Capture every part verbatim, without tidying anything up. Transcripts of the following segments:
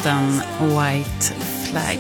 låten White Flag.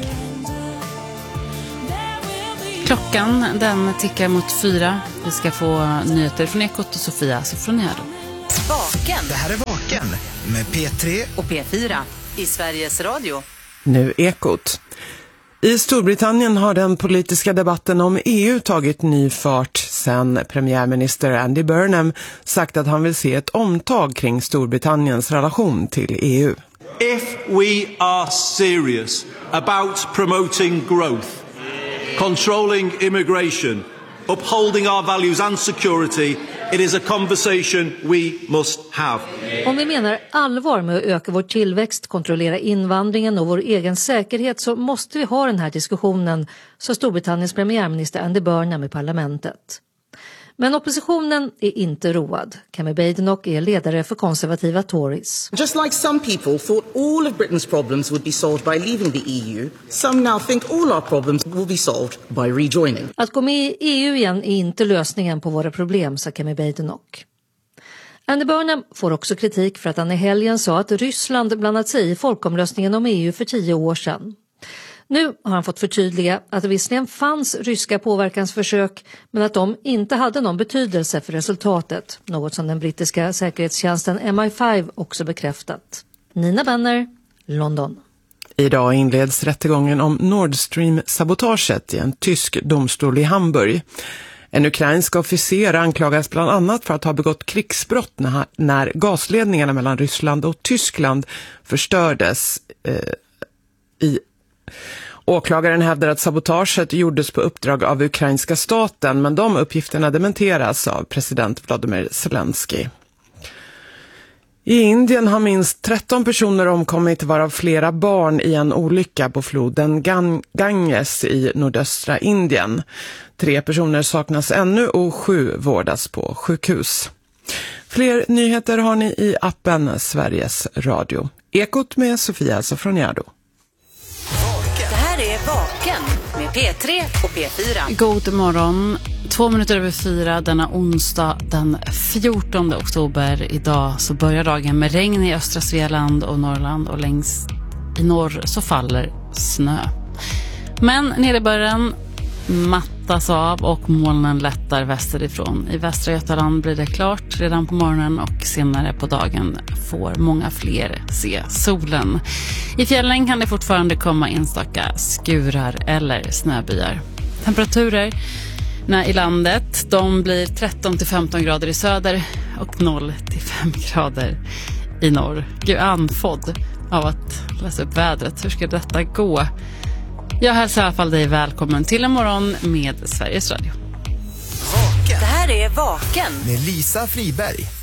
Klockan den tickar mot fyra. Vi ska få nyheter från Ekot och Sofia Sofroniado. Vaken. Det här är Vaken med P tre och P fyra i Sveriges Radio. Nu Ekot. I Storbritannien har den politiska debatten om E U tagit ny fart sedan premiärminister Andy Burnham sagt att han vill se ett omtag kring Storbritanniens relation till E U. If we are serious about promoting growth, controlling immigration, upholding our values and security, it is a conversation we must have. Om vi menar allvar med att öka vår tillväxt, kontrollera invandringen och vår egen säkerhet så måste vi ha den här diskussionen, sa Storbritanniens premiärminister Andy Burnham i parlamentet. Men oppositionen är inte road. Kemi Badenoch är ledare för konservativa Tories. Just like some people thought all of Britain's problems would be solved by leaving the E U, some now think all our problems will be solved by rejoining. Att gå med i E U igen är inte lösningen på våra problem, sa Kemi Badenoch. Andy Burnham får också kritik för att han i helgen sa att Ryssland blandat sig i folkomröstningen om E U för tio år sedan. Nu har han fått förtydliga att det visserligen fanns ryska påverkansförsök men att de inte hade någon betydelse för resultatet, något som den brittiska säkerhetstjänsten M I fem också bekräftat. Nina Benner, London. Idag inleds rättegången om Nord Stream-sabotaget i en tysk domstol i Hamburg. En ukrainsk officer anklagas bland annat för att ha begått krigsbrott när, när gasledningarna mellan Ryssland och Tyskland förstördes eh, i Åklagaren hävdar att sabotaget gjordes på uppdrag av ukrainska staten, men de uppgifterna dementeras av president Vladimir Zelensky. I Indien har minst tretton personer omkommit, varav flera barn i en olycka på floden Ganges i nordöstra Indien. Tre personer saknas ännu och sju vårdas på sjukhus. Fler nyheter har ni i appen Sveriges Radio. Ekot med Sofia Sofroniado. Det här är Vaken med P tre och P fyra. God morgon. Två minuter över fyra denna onsdag den fjortonde oktober. Idag så börjar dagen med regn i östra Svealand och Norrland och längst i norr så faller snö. Men nederbörden mattas av och molnen lättar västerifrån. I västra Götaland blir det klart redan på morgonen och senare på dagen får många fler se solen. I fjällen kan det fortfarande komma enstaka skurar eller snöbyar. Temperaturer i landet, de blir tretton till femton grader i söder och noll till fem grader i norr. Gud, anfodd av att läsa upp vädret. Hur ska detta gå? Jag hälsar i alla fall dig välkommen till en morgon med Sveriges Radio. Det här är Vaken med Lisa Friberg.